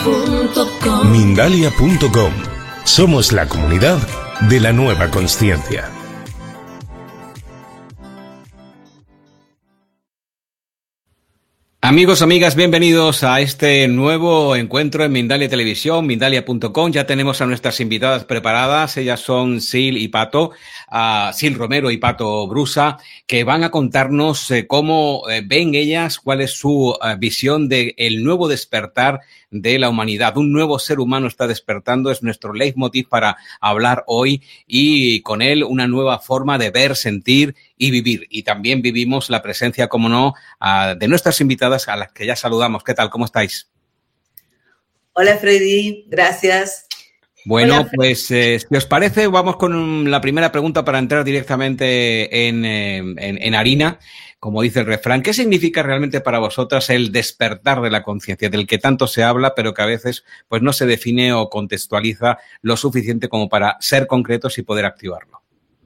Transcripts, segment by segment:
Mindalia.com. Somos la comunidad de la nueva consciencia. Amigos, amigas, bienvenidos a este nuevo encuentro en Mindalia Televisión, Mindalia.com. Ya tenemos a nuestras invitadas preparadas. Ellas son Sil y Pato, Sil Romero y Pato Brusa, que van a contarnos cómo ven ellas, cuál es su visión del nuevo despertar de la humanidad. Un nuevo ser humano está despertando, es nuestro leitmotiv para hablar hoy, y con él una nueva forma de ver, sentir y vivir. Y también vivimos la presencia, como no, de nuestras invitadas, a las que ya saludamos. ¿Qué tal? ¿Cómo estáis? Hola, Freddy. Gracias. Bueno, Hola, pues si os parece, vamos con la primera pregunta para entrar directamente en harina. Como dice el refrán, ¿qué significa realmente para vosotras el despertar de la conciencia, del que tanto se habla, pero que a veces pues no se define o contextualiza lo suficiente como para ser concretos y poder activarlo?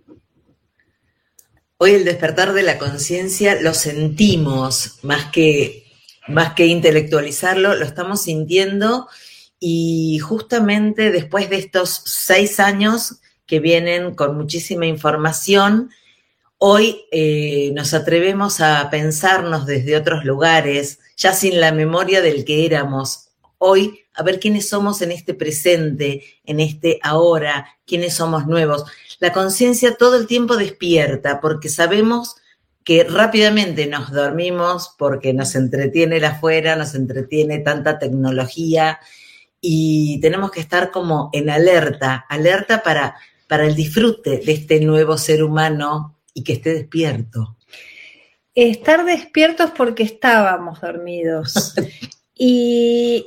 Hoy el despertar de la conciencia lo sentimos, más que intelectualizarlo, lo estamos sintiendo, y justamente después de estos 6 años que vienen con muchísima información, hoy nos atrevemos a pensarnos desde otros lugares, ya sin la memoria del que éramos. Hoy, a ver quiénes somos en este presente, en este ahora, quiénes somos nuevos. La conciencia todo el tiempo despierta, porque sabemos que rápidamente nos dormimos, porque nos entretiene el afuera, nos entretiene tanta tecnología, y tenemos que estar como en alerta para el disfrute de este nuevo ser humano y que esté despierto. Estar despiertos porque estábamos dormidos. Y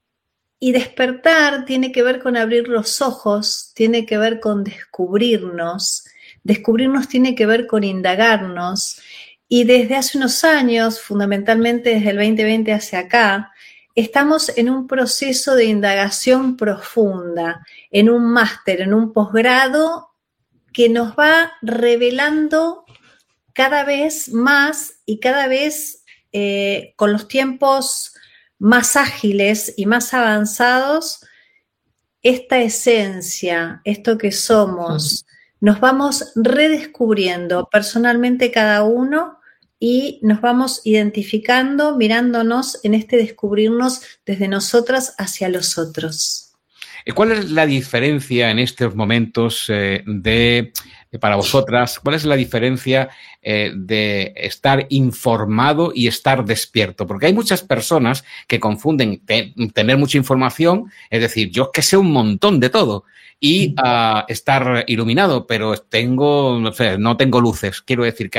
despertar tiene que ver con abrir los ojos, tiene que ver con descubrirnos. Descubrirnos tiene que ver con indagarnos. Y desde hace unos años, fundamentalmente desde el 2020 hacia acá, estamos en un proceso de indagación profunda, en un máster, en un posgrado que nos va revelando cada vez más y cada vez con los tiempos más ágiles y más avanzados, esta esencia, esto que somos, nos vamos redescubriendo personalmente cada uno, y nos vamos identificando, mirándonos en este descubrirnos desde nosotras hacia los otros. ¿Cuál es la diferencia en estos momentos para vosotras? ¿Cuál es la diferencia de estar informado y estar despierto? Porque hay muchas personas que confunden tener mucha información, es decir, yo que sé un montón de todo, y estar iluminado, pero no tengo luces. Quiero decir que